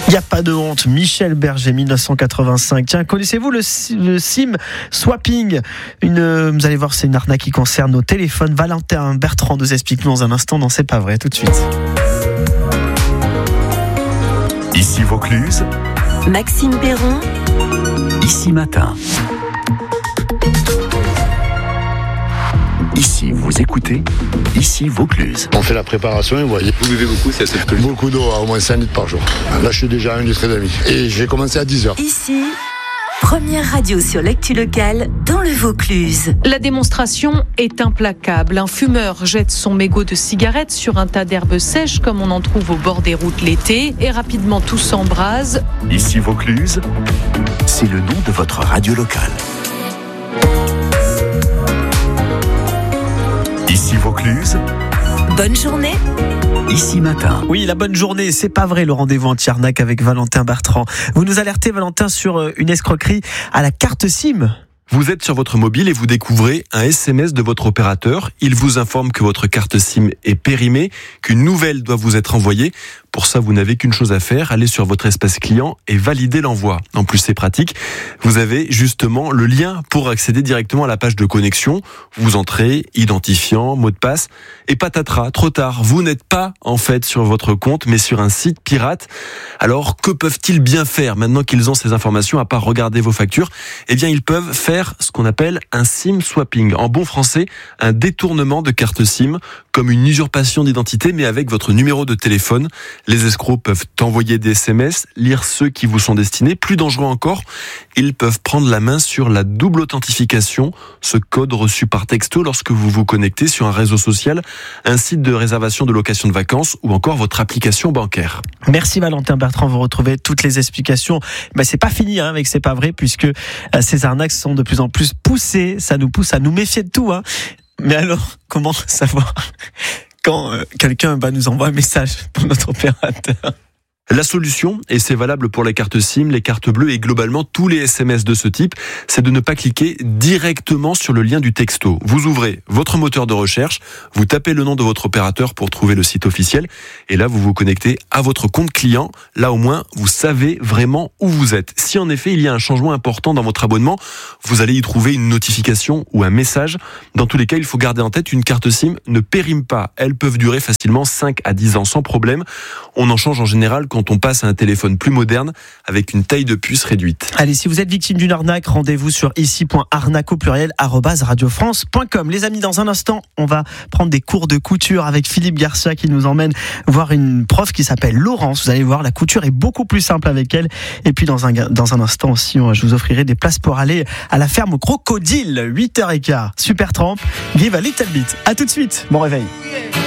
Il n'y a pas de honte. Michel Berger, 1985. Tiens, connaissez-vous le SIM swapping? Vous allez voir, c'est une arnaque qui concerne nos téléphones. Valentin Bertrand nous explique dans un instant dans C'est pas vrai, tout de suite. Ici Vaucluse, Maxime Perron, Ici Matin. Ici vous écoutez, Ici Vaucluse. On fait la préparation et vous voyez. Vous buvez beaucoup, c'est assez peu. Beaucoup d'eau, au moins 5 litres par jour. Là, je suis déjà à 1,5 litre. Et j'ai commencé à 10h. Ici, première radio sur l'actu locale dans le Vaucluse. La démonstration est implacable. Un fumeur jette son mégot de cigarette sur un tas d'herbes sèches comme on en trouve au bord des routes l'été et rapidement tout s'embrase. Ici Vaucluse, c'est le nom de votre radio locale. Ici Vaucluse, Bonne journée. Ici Matin. Oui, la bonne journée, c'est pas vrai, le rendez-vous anti-arnaque avec Valentin Bertrand. Vous nous alertez, Valentin, sur une escroquerie à la carte SIM. Vous êtes sur votre mobile et vous découvrez un SMS de votre opérateur. Il vous informe que votre carte SIM est périmée, qu'une nouvelle doit vous être envoyée. Pour ça, vous n'avez qu'une chose à faire, aller sur votre espace client et valider l'envoi. En plus, c'est pratique. Vous avez justement le lien pour accéder directement à la page de connexion. Vous entrez, identifiant, mot de passe, et patatras, trop tard. Vous n'êtes pas, en fait, sur votre compte, mais sur un site pirate. Alors, que peuvent-ils bien faire maintenant qu'ils ont ces informations, à part regarder vos factures? Eh bien, ils peuvent faire ce qu'on appelle un SIM swapping. En bon français, un détournement de carte SIM, comme une usurpation d'identité, mais avec votre numéro de téléphone. Les escrocs peuvent envoyer des SMS, lire ceux qui vous sont destinés. Plus dangereux encore, ils peuvent prendre la main sur la double authentification, ce code reçu par texto lorsque vous vous connectez sur un réseau social, un site de réservation de location de vacances ou encore votre application bancaire. Merci Valentin Bertrand, vous retrouvez toutes les explications. C'est pas fini avec C'est pas vrai, puisque ces arnaques sont de plus en plus poussées. Ça nous pousse à nous méfier de tout. Mais alors, comment savoir quand quelqu'un nous envoie un message pour notre opérateur? La solution, et c'est valable pour les cartes SIM, les cartes bleues et globalement tous les SMS de ce type, c'est de ne pas cliquer directement sur le lien du texto. Vous ouvrez votre moteur de recherche, vous tapez le nom de votre opérateur pour trouver le site officiel, et là vous vous connectez à votre compte client. Là au moins, vous savez vraiment où vous êtes. Si en effet il y a un changement important dans votre abonnement, vous allez y trouver une notification ou un message. Dans tous les cas, il faut garder en tête, une carte SIM ne périme pas. Elles peuvent durer facilement 5 à 10 ans sans problème. On en change en général quand on passe à un téléphone plus moderne avec une taille de puce réduite. Allez, si vous êtes victime d'une arnaque, rendez-vous sur ici.arnaque@radiofrance.com. Les amis, dans un instant, on va prendre des cours de couture avec Philippe Garcia qui nous emmène voir une prof qui s'appelle Laurence. Vous allez voir, la couture est beaucoup plus simple avec elle. Et puis dans un instant aussi, je vous offrirai des places pour aller à la ferme Crocodile, 8h15. Super Tramp, Give a Little Bit. À tout de suite, bon réveil.